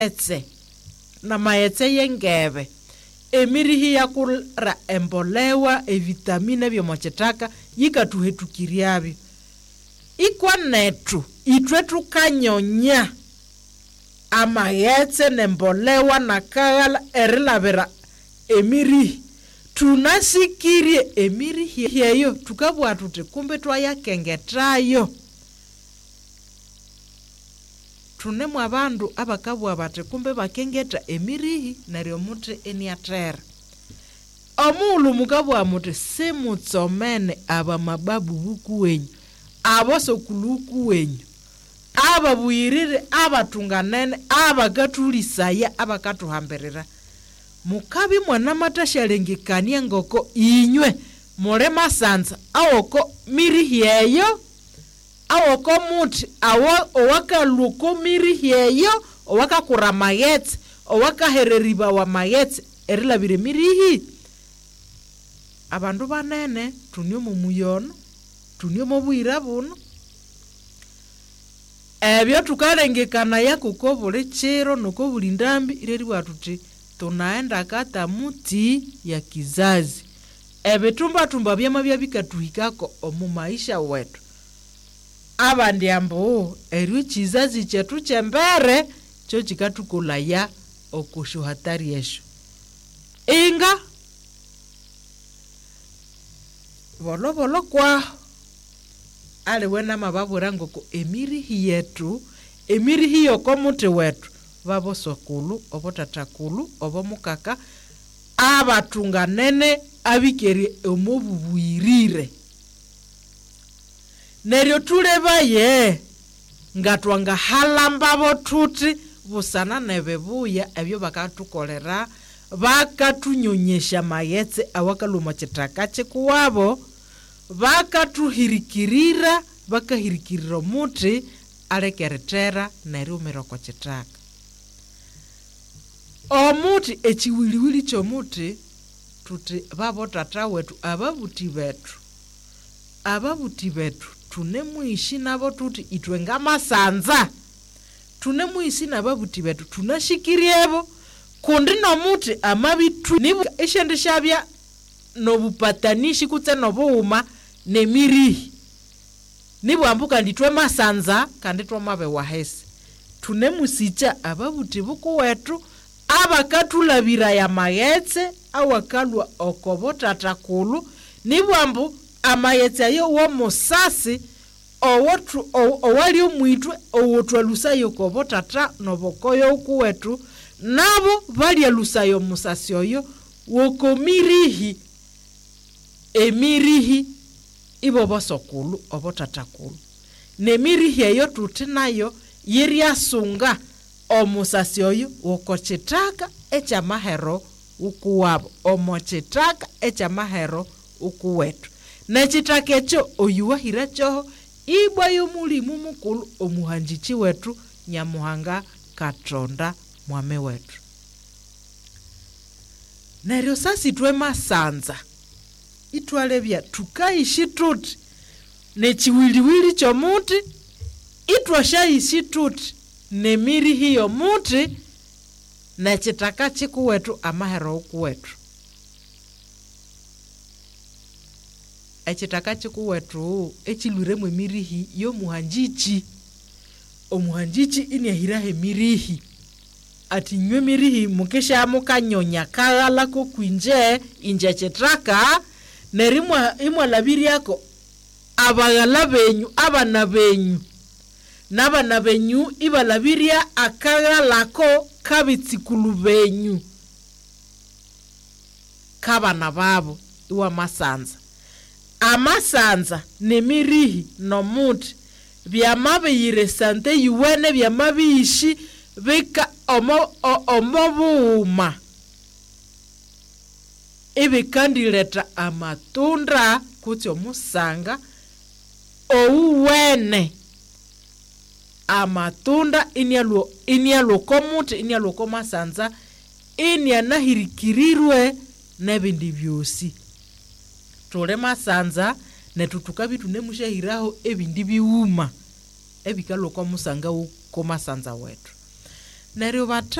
etse na maetse yengebe emirihi ya kura embolewa vitamine byo mochitaka yikatuhetukiriabi ikwa netu itwetu kanyonya amayetse nembolewa na kagala erilabera emirihi tunasikirie emirihi yeyo tukabwa tuti kumbe twaya kengetayo tunemu abandu abakabwa bati kumbe bakengeta emirihi naryo muti eniatera omulu mukabwa muti simutsomene aba mababu bukuwenyu abosokuluku wenyu ababuyirire abatunganene abakatulisaya abakatuhamberera mukabi mwana matashalengekania ngoko inywe mure masanza awoko mirihi yeyo awoko muti owakaluko mirihi yeyo owakakura mayetse owakahereriba wa mayetse erilabire mirihi abandu banene tunyo mumuyono tunyo mubwira buno ebyo tukalengekana yakuko buli chiro nuko buli ndambi ireri watuti tunaenda kata muti ya kizazi ebitumba byama byabikatuhikako omu maisha wetu abandi ambo eri kizazi chetu chembere cyo kikatukolaya okusho hatari yesho inga bolo kwa aliwena mababura ngoko emirihi yetu emirihi yoko muti wetu babo sokulu obo tatakulu obo mukaka abatunganene abikeri omububwirire neryo tulebaye ngatwanga halamba botuti busana nebebuya ebyo bakatukolera bakatunyonyesha mayetse awakaluma chitaka chikuwabo bakatuhirikirira bakahirikirira muti alekeretera neryo miroko chitaka omuti echiwiliwili chomuti tuti babo tata wetu ababuti betu tunemuishi nabo tuti itwenga masanza tunemuishi nababuti betu tunashikiriebo kundi no muti amabitu nibu eshendeshabya nobupatanishi kutse nobuuma nemirihi nibu ambuka nditwe masanza kandi twomabe wahesi tunemusicha ababuti buku wetu abakatulabira ya mayetse awakalwa okobota takulu nibwambu amayetse ayo wo musasi owotu owali omwitwe owotwalusayo kobota ta nobokoyo kuwetu nabo bali alusayo musasi oyo wokomirihi emirihi ibo bosokulu obota takulu nemirihi ayo tutinayo yiriasunga omusasi oyo wokochitaka echa mahero ukuwabo omochitaka echa mahero ukuwetu nechitaka echo oyuwahira choho ibwa yomulimu mukulu omuhanjichi wetu Nyamuhanga Katonda mwame wetu neryo sasi twe masanza itwalebya tukaishi tuti nechiwiliwili chomuti itwashaishi tuti nemirihi yo muti nechitaka chikuwetu amahero ukuwetu echitaka chikuwetu echilwire mwemirihi yo muhanjichi omuhanjichi inehirahe mirihi ati nywe mirihi mukesha mukanyonya kagala ko kwinje inje chitaka nerimwa imwa labiri yako abagala benyu abana benyu nabana benyu ibalabiria akagala ko kabitsikulu benyu kabana babo iwa masanza amasanza nemirihi nomuti byamabiyire sante yuwene byamabishi bika omobuuma ibikandileta amatunda kuti omusanga ouwene amatunda inyalo komuti inyalo komasanza inyanahirikirirwe nebindi byosi tole masanza netutukabitu nemushahiraho ebindi biuma ebikalo komusanga komasanza wetu neryo